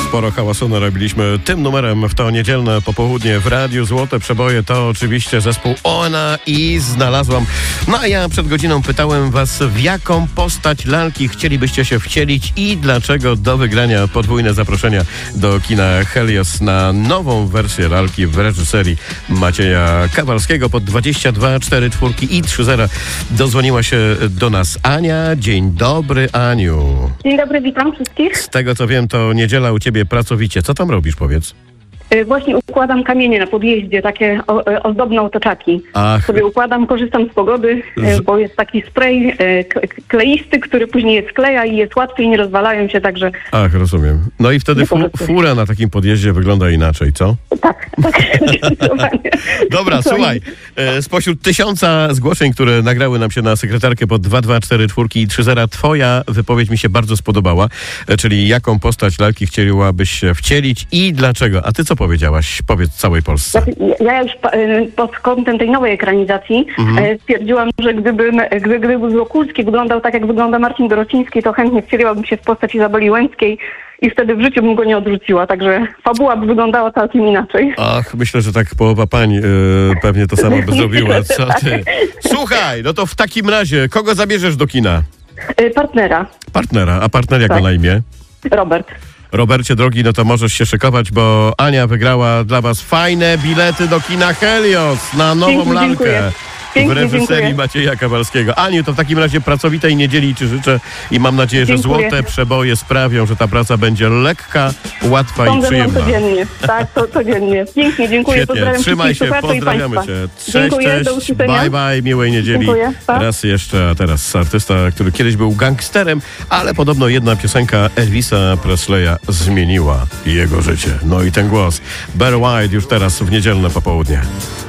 Sporo hałasu narobiliśmy tym numerem w to niedzielne popołudnie w Radiu Złote Przeboje. To oczywiście zespół Oena i znalazłam. No a ja przed godziną pytałem was, w jaką postać lalki chcielibyście się wcielić i dlaczego. Do wygrania podwójne zaproszenia do kina Helios na nową wersję lalki w reżyserii Macieja Kawalskiego pod 22 4 4 i 30. Dozwoniła się do nas Ania. Dzień dobry, Aniu. Dzień dobry, witam wszystkich. Z tego co wiem, to niedziela u ciebie pracowicie. Co tam robisz, powiedz? Właśnie układam kamienie na podjeździe, takie ozdobne otoczaki. Sobie układam, korzystam z pogody, bo jest taki spray kleisty, który później je skleja i jest łatwiej, nie rozwalają się, także... Ach, rozumiem. No i wtedy fura na takim podjeździe wygląda inaczej, co? Tak, zdecydowanie. Dobra, słuchaj, spośród 1000 zgłoszeń, które nagrały nam się na sekretarkę pod 2244 i 30, twoja wypowiedź mi się bardzo spodobała, czyli jaką postać lalki chcieliłabyś się wcielić i dlaczego? A ty co powiedziałaś? Powiedz całej Polsce. Ja już pod kątem tej nowej ekranizacji stwierdziłam, że gdyby Wokulski wyglądał tak, jak wygląda Marcin Dorociński, to chętnie wcieliłabym się w postać Izabeli Łęckiej i wtedy w życiu bym go nie odrzuciła, także fabuła by wyglądała całkiem inaczej. Ach, myślę, że tak połowa pań pewnie to samo by zrobiła. Co ty? Słuchaj, no to w takim razie, kogo zabierzesz do kina? Partnera. Partnera, a partner jak ma na imię? Robert. Robercie, drogi, no to możesz się szykować, bo Ania wygrała dla was fajne bilety do kina Helios na nową lalkę. Dziękuję. W reżyserii Macieja Kawalskiego. Aniu, to w takim razie pracowitej niedzieli ci życzę i mam nadzieję, że Złote Przeboje sprawią, że ta praca będzie lekka, łatwa i przyjemna. Codziennie. Tak, codziennie. Pięknie, dziękuję. Świetnie. Pozdrawiam. Trzymaj się, pozdrawiamy cię. Cześć, cześć. Bye, bye, miłej niedzieli. Dziękuję. Raz jeszcze, a teraz artysta, który kiedyś był gangsterem, ale podobno jedna piosenka Elvisa Presleya zmieniła jego życie. No i ten głos. Barry White już teraz w niedzielne popołudnie.